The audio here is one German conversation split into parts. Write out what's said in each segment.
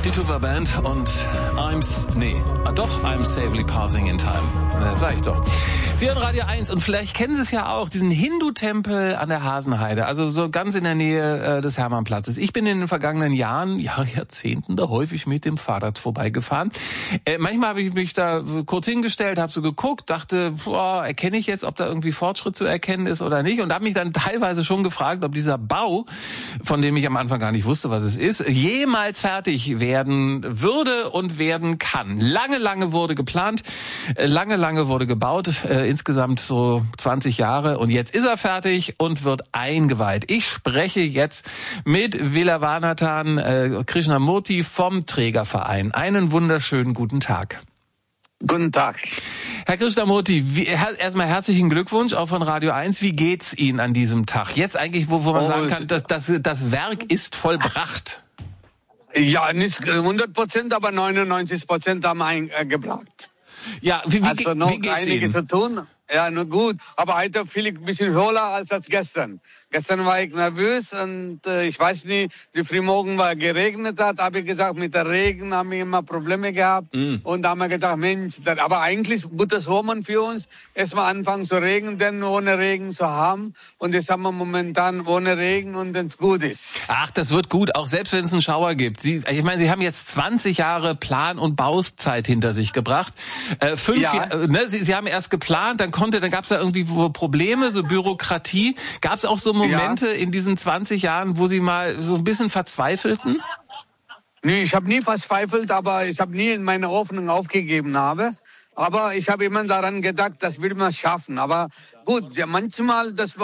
Die Tuba Band und I'm Safely Passing in Time. Das sag ich doch. Sie hören Radio 1 und vielleicht kennen Sie es ja auch, diesen Hindu-Tempel an der Hasenheide, also so ganz in der Nähe des Hermannplatzes. Ich bin in den vergangenen Jahrzehnten da häufig mit dem Fahrrad vorbeigefahren. Manchmal habe ich mich da kurz hingestellt, habe so geguckt, dachte, erkenne ich jetzt, ob da irgendwie Fortschritt zu erkennen ist oder nicht, und habe mich dann teilweise schon gefragt, ob dieser Bau, von dem ich am Anfang gar nicht wusste, was es ist, jemals fertig werden würde und werden kann. Lange wurde geplant, lange wurde gebaut, insgesamt so 20 Jahre, und jetzt ist er fertig und wird eingeweiht. Ich spreche jetzt mit Vilavanathan Krishnamurti vom Trägerverein. Einen wunderschönen guten Tag. Guten Tag. Herr Krishnamurti, erstmal herzlichen Glückwunsch auch von Radio 1. Wie geht's Ihnen an diesem Tag? Jetzt eigentlich, wo man sagen kann, dass das Werk ist vollbracht. Ja, nicht 100%, aber 99% haben eingebracht. Ja, wie also noch wie geht's einiges Ihnen? zu tun. Ja, nur gut. Aber heute fühle ich ein bisschen höher als gestern. Gestern war ich nervös und ich weiß nicht, die Frühmorgen war geregnet hat, habe ich gesagt, mit der Regen haben wir immer Probleme gehabt. Und da haben wir gedacht, Mensch, aber eigentlich gutes Omen für uns. Erstmal anfangen zu regnen, denn ohne Regen zu haben. Und jetzt haben wir momentan ohne Regen und wenn es gut ist. Ach, das wird gut, auch selbst wenn es einen Schauer gibt. Ich meine, Sie haben jetzt 20 Jahre Plan- und Bauzeit hinter sich gebracht. 5 Jahre, ne? Sie haben erst geplant, dann gab es da irgendwie Probleme, so Bürokratie. Gab es auch so Momente in diesen 20 Jahren, wo Sie mal so ein bisschen verzweifelten? Nee, ich habe nie verzweifelt, aber ich habe nie meine Hoffnung aufgegeben Aber ich habe immer daran gedacht, das will man schaffen. Aber gut, ja, manchmal, dass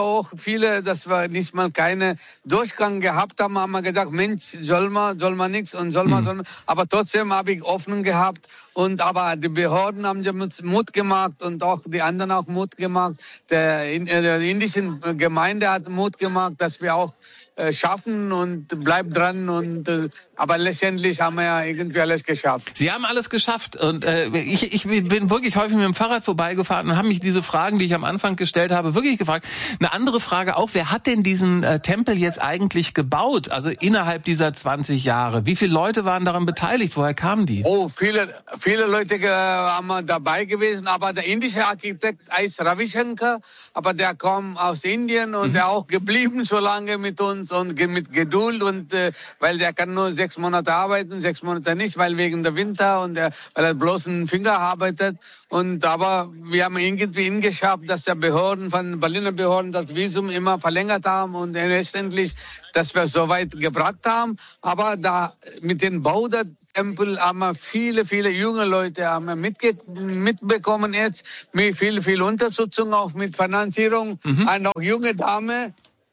wir nicht mal keine Durchgang gehabt haben, haben wir gesagt, Mensch, soll man nichts und soll man. Aber trotzdem habe ich Hoffnung gehabt. Aber die Behörden haben ja Mut gemacht und auch die anderen auch Mut gemacht. Der indischen Gemeinde hat Mut gemacht, dass wir auch schaffen und bleibt dran aber letztendlich haben wir ja irgendwie alles geschafft. Sie haben alles geschafft und ich bin wirklich häufig mit dem Fahrrad vorbeigefahren und habe mich diese Fragen, die ich am Anfang gestellt habe, wirklich gefragt. Eine andere Frage auch, wer hat denn diesen Tempel jetzt eigentlich gebaut, also innerhalb dieser 20 Jahre? Wie viele Leute waren daran beteiligt? Woher kamen die? Oh, viele Leute haben dabei gewesen, aber der indische Architekt heißt Ravi Shankar, aber der kommt aus Indien und der auch geblieben so lange mit uns und mit Geduld weil der kann nur 6 Monate arbeiten, 6 Monate nicht, weil wegen der Winter weil er bloß einen Finger arbeitet. Aber wir haben irgendwie geschafft, dass von Berliner Behörden das Visum immer verlängert haben und letztendlich, dass wir so weit gebracht haben. Aber da mit dem Bau der Tempel haben wir viele junge Leute haben wir mitbekommen jetzt, mit viel Unterstützung auch mit Finanzierung, und auch junge Dame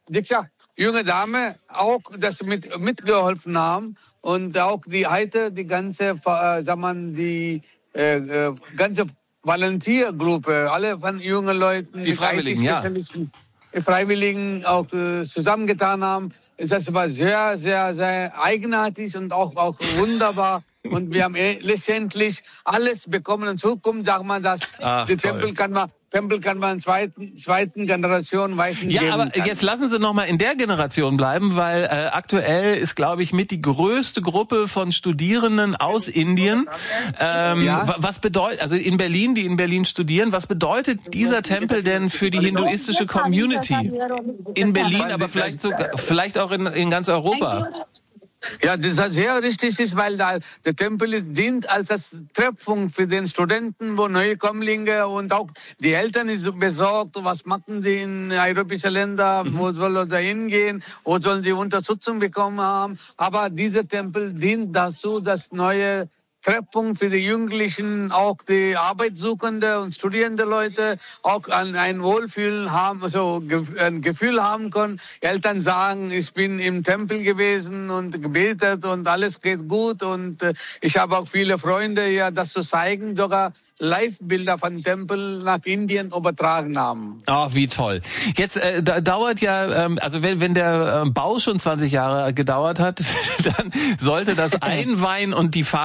auch, das mitgeholfen haben und auch die ganze Volontiergruppe, alle von jungen Leuten, die Freiwilligen, die Freiwilligen auch zusammengetan haben. Das war sehr, sehr, sehr eigenartig und auch wunderbar. Und wir haben letztendlich alles bekommen. In Zukunft sagt man, dass die Tempel kann man zweiten Generation weitergeben. Ja, aber jetzt lassen Sie noch mal in der Generation bleiben, weil aktuell ist, glaube ich, mit die größte Gruppe von Studierenden aus Indien. Was bedeutet, also die in Berlin studieren, was bedeutet dieser Tempel denn für die hinduistische Community in Berlin, aber vielleicht auch in ganz Europa? Ja, das ist sehr richtig ist, weil der Tempel dient als das Treffpunkt für den Studenten, wo Neukommlinge und auch die Eltern sind besorgt, was machen sie in europäischen Ländern, wo sollen sie hingehen, wo sollen sie Unterstützung bekommen haben. Aber dieser Tempel dient dazu, dass neue Treffpunkt für die Jugendlichen, auch die Arbeitssuchende und studierende Leute auch ein Wohlfühlen haben, also ein Gefühl haben können. Eltern sagen, ich bin im Tempel gewesen und gebetet und alles geht gut und ich habe auch viele Freunde hier, das zu zeigen, sogar Live-Bilder von Tempel nach Indien übertragen haben. Oh, wie toll. Jetzt dauert ja, also wenn der Bau schon 20 Jahre gedauert hat, dann sollte das Einweihen und die Feier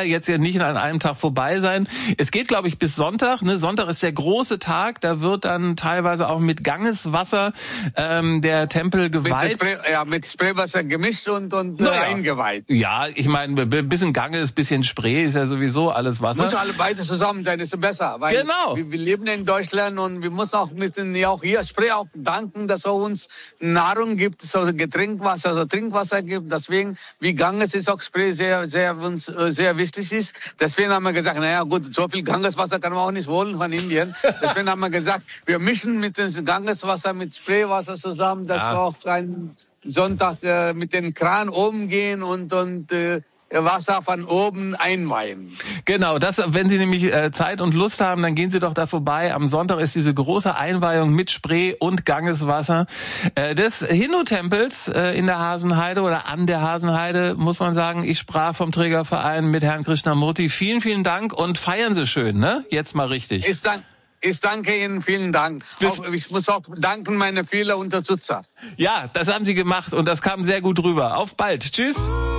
jetzt ja nicht an einem Tag vorbei sein. Es geht, glaube ich, bis Sonntag. Ne? Sonntag ist der große Tag. Da wird dann teilweise auch mit Gangeswasser der Tempel geweiht. Mit Spraywasser gemischt und eingeweiht. Ja, ich meine, ein bisschen Ganges, ein bisschen Spray ist ja sowieso alles Wasser. Muss alle beide zusammen sein, ist besser. Weil genau. Wir leben in Deutschland und wir müssen auch auch hier Spray auch danken, dass er uns Nahrung gibt, so Getrinkwasser, so Trinkwasser gibt. Deswegen, wie Ganges ist auch Spray uns sehr wichtig ist. Deswegen haben wir gesagt, naja gut, so viel Gangeswasser kann man auch nicht holen von Indien. Deswegen haben wir gesagt, wir mischen mit dem Gangeswasser, mit Spraywasser zusammen, dass wir auch einen Sonntag mit dem Kran oben gehen und Wasser von oben einweihen. Genau, das, wenn Sie nämlich Zeit und Lust haben, dann gehen Sie doch da vorbei. Am Sonntag ist diese große Einweihung mit Spray und Gangeswasser des Hindu-Tempels in der Hasenheide oder an der Hasenheide, muss man sagen. Ich sprach vom Trägerverein mit Herrn Krishnamurti. Vielen, vielen Dank und feiern Sie schön, ne? Jetzt mal richtig. Ich danke Ihnen, vielen Dank. Ich muss auch danken meine vielen Unterstützer. Ja, das haben Sie gemacht und das kam sehr gut rüber. Auf bald. Tschüss.